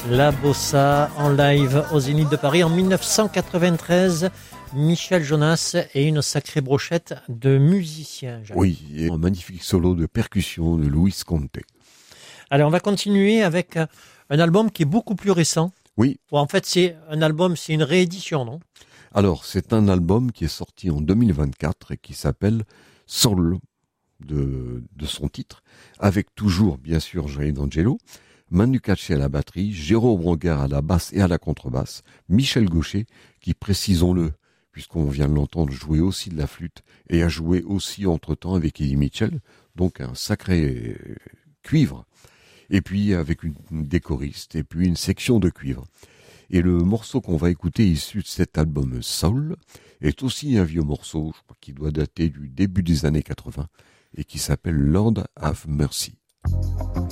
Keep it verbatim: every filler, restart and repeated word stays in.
La Bossa en live au Zénith de Paris en dix-neuf cent quatre-vingt-treize. Michel Jonas et une sacrée brochette de musiciens. Jacques. Oui, et un magnifique solo de percussion de Luis Conte. Allez, on va continuer avec un album qui est beaucoup plus récent. Oui. En fait, c'est un album, c'est une réédition, non? Alors, c'est un album qui est sorti en deux mille vingt-quatre et qui s'appelle Soul, de, de son titre, avec toujours, bien sûr, Johnny D'Angelo, Manu Katché à la batterie, Jérôme Roguer à la basse et à la contrebasse, Michel Gaucher, qui, précisons-le, puisqu'on vient de l'entendre jouer aussi de la flûte et a joué aussi entre-temps avec Eddie Mitchell, donc un sacré cuivre, et puis avec une, une des choristes, et puis une section de cuivre. Et le morceau qu'on va écouter issu de cet album Soul est aussi un vieux morceau, je crois, qui doit dater du début des années quatre-vingts, et qui s'appelle Lord Have Mercy.